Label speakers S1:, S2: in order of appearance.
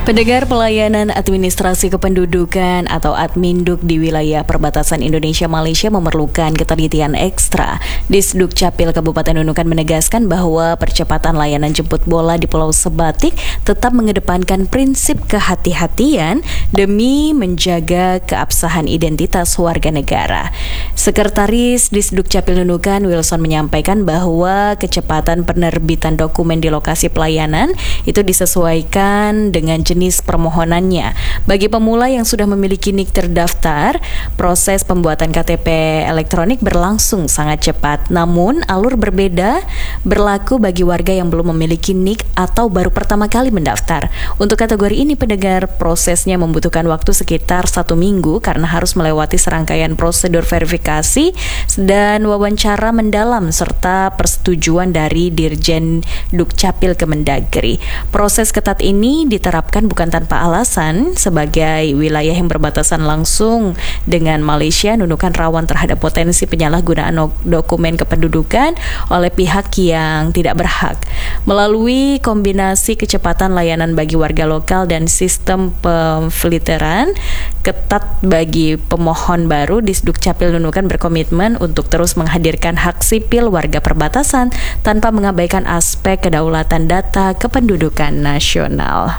S1: Pendengar, pelayanan administrasi kependudukan atau Adminduk di wilayah perbatasan Indonesia-Malaysia memerlukan ketelitian ekstra. Disduk Capil Kabupaten Nunukan menegaskan bahwa percepatan layanan jemput bola di Pulau Sebatik tetap mengedepankan prinsip kehati-hatian demi menjaga keabsahan identitas warga negara. Sekretaris Disduk Capil Nunukan Wilson menyampaikan bahwa kecepatan penerbitan dokumen di lokasi pelayanan itu disesuaikan dengan jenis permohonannya. Bagi pemula yang sudah memiliki NIK terdaftar, proses pembuatan KTP elektronik berlangsung sangat cepat. Namun, alur berbeda berlaku bagi warga yang belum memiliki NIK atau baru pertama kali mendaftar. Untuk kategori ini, pendengar, prosesnya membutuhkan waktu sekitar 1 minggu karena harus melewati serangkaian prosedur verifikasi dan wawancara mendalam serta persetujuan dari Dirjen Dukcapil Kemendagri. Proses ketat ini diterapkan bukan tanpa alasan. Sebagai wilayah yang berbatasan langsung dengan Malaysia, Nunukan rawan terhadap potensi penyalahgunaan dokumen kependudukan oleh pihak yang tidak berhak. Melalui kombinasi kecepatan layanan bagi warga lokal dan sistem pemfilteran ketat bagi pemohon baru, Disduk Capil Nunukan berkomitmen untuk terus menghadirkan hak sipil warga perbatasan tanpa mengabaikan aspek kedaulatan data kependudukan nasional.